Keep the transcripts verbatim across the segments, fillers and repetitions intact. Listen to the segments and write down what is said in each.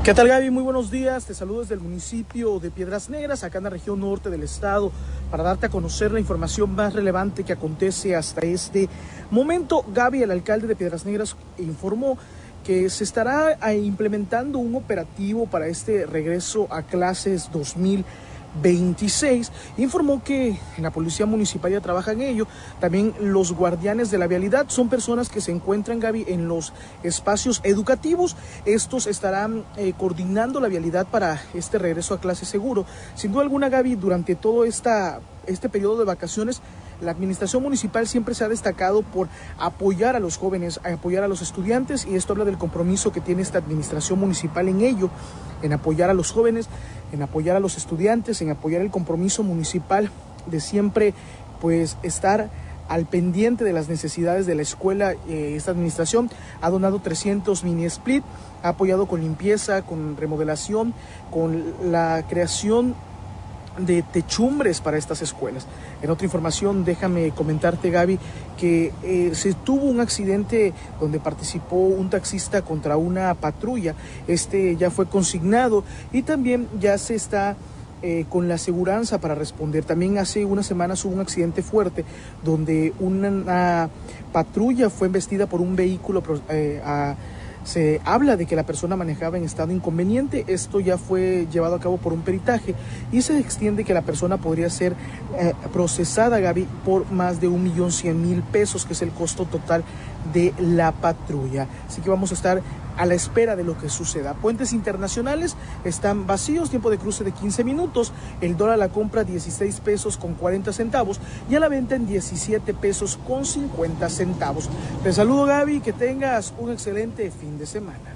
¿Qué tal, Gaby? Muy buenos días, te saludo desde el municipio de Piedras Negras, acá en la región norte del estado, para darte a conocer la información más relevante que acontece hasta este momento. Gaby, el alcalde de Piedras Negras, informó que se estará implementando un operativo para este regreso a clases dos mil veintiséis. Informó que en la policía municipal ya trabaja en ello. También los guardianes de la vialidad son personas que se encuentran, Gaby, en los espacios educativos. Estos estarán eh, coordinando la vialidad para este regreso a clase seguro. Sin duda alguna, Gaby, durante todo esta, este periodo de vacaciones, la administración municipal siempre se ha destacado por apoyar a los jóvenes, apoyar a los estudiantes, y esto habla del compromiso que tiene esta administración municipal en ello, en apoyar a los jóvenes, en apoyar a los estudiantes, en apoyar el compromiso municipal de siempre pues estar al pendiente de las necesidades de la escuela. Eh, esta administración ha donado trescientos mini split, ha apoyado con limpieza, con remodelación, con la creación de techumbres para estas escuelas. En otra información, déjame comentarte, Gaby, que eh, se tuvo un accidente donde participó un taxista contra una patrulla. Este ya fue consignado y también ya se está eh, con la aseguranza para responder. También hace unas semanas hubo un accidente fuerte donde una, una patrulla fue embestida por un vehículo eh, a Se habla de que la persona manejaba en estado inconveniente. Esto ya fue llevado a cabo por un peritaje y se extiende que la persona podría ser eh, procesada, Gaby, por más de un millón cien mil pesos, que es el costo total de la patrulla. Así que vamos a estar a la espera de lo que suceda. Puentes internacionales están vacíos, tiempo de cruce de quince minutos, el dólar a la compra dieciséis pesos con cuarenta centavos y a la venta en diecisiete pesos con cincuenta centavos. Te saludo, Gaby, que tengas un excelente fin de semana.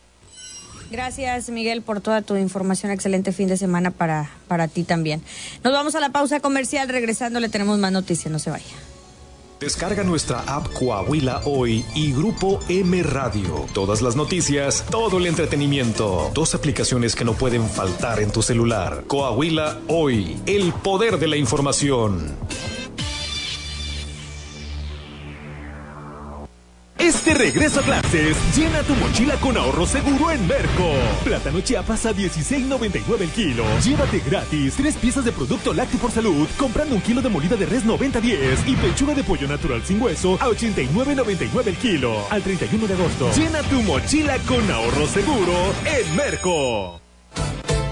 Gracias, Miguel, por toda tu información. Excelente fin de semana para, para ti también. Nos vamos a la pausa comercial. Regresando le tenemos más noticias, no se vaya. Descarga nuestra app Coahuila Hoy y Grupo M Radio. Todas las noticias, todo el entretenimiento. Dos aplicaciones que no pueden faltar en tu celular. Coahuila Hoy, el poder de la información. Este regreso a clases, llena tu mochila con ahorro seguro en Merco. Plátano Chiapas a dieciséis noventa y nueve el kilo. Llévate gratis tres piezas de producto lácteo por salud comprando un kilo de molida de res noventa diez y pechuga de pollo natural sin hueso a ochenta y nueve noventa y nueve el kilo. Al treinta y uno de agosto, llena tu mochila con ahorro seguro en Merco.